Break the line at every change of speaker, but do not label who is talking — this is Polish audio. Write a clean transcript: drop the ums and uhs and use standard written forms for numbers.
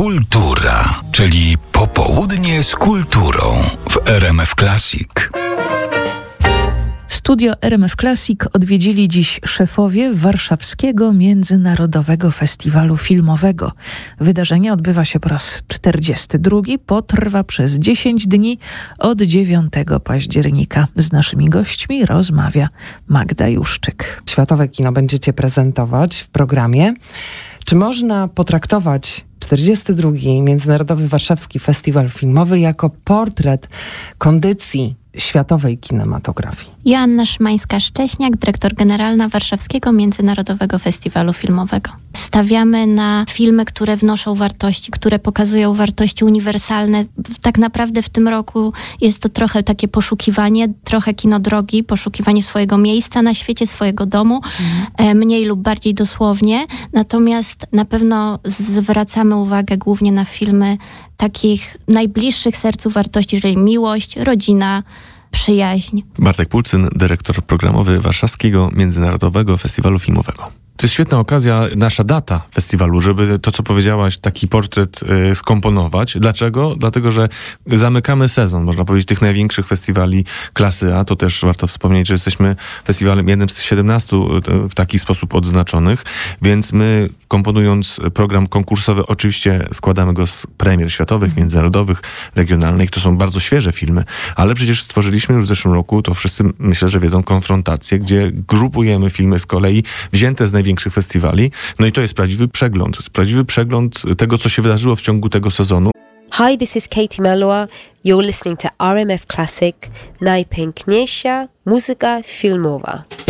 Kultura, czyli popołudnie z kulturą w RMF Classic.
Studio RMF Classic odwiedzili dziś szefowie Warszawskiego Międzynarodowego Festiwalu Filmowego. Wydarzenie odbywa się po raz 42, potrwa przez 10 dni od 9 października. Z naszymi gośćmi rozmawia Magda Juszczyk.
Światowe kino będziecie prezentować w programie. Czy można potraktować 42. Międzynarodowy Warszawski Festiwal Filmowy jako portret kondycji światowej kinematografii?
Joanna Szymańska-Szcześniak, dyrektor generalna Warszawskiego Międzynarodowego Festiwalu Filmowego. Stawiamy na filmy, które wnoszą wartości, które pokazują wartości uniwersalne. Tak naprawdę w tym roku jest to trochę takie poszukiwanie, trochę kino drogi, poszukiwanie swojego miejsca na świecie, swojego domu, mniej lub bardziej dosłownie. Natomiast na pewno zwracamy uwagę głównie na filmy takich najbliższych sercu wartości, czyli miłość, rodzina, przyjaźń.
Bartek Pulcyn, dyrektor programowy Warszawskiego Międzynarodowego Festiwalu Filmowego. To jest świetna okazja, nasza data festiwalu, żeby to, co powiedziałaś, taki portret skomponować. Dlaczego? Dlatego, że zamykamy sezon, można powiedzieć, tych największych festiwali klasy A. To też warto wspomnieć, że jesteśmy festiwalem jednym z 17 w taki sposób odznaczonych, więc my, komponując program konkursowy, oczywiście składamy go z premier światowych, międzynarodowych, regionalnych. To są bardzo świeże filmy, ale przecież stworzyliśmy już w zeszłym roku, to wszyscy myślę, że wiedzą, konfrontację, gdzie grupujemy filmy z kolei wzięte z największych festiwali. No i to jest prawdziwy przegląd tego, co się wydarzyło w ciągu tego sezonu.
Hi, this is Katie Melua. You're listening to RMF Classic, najpiękniejsza muzyka filmowa.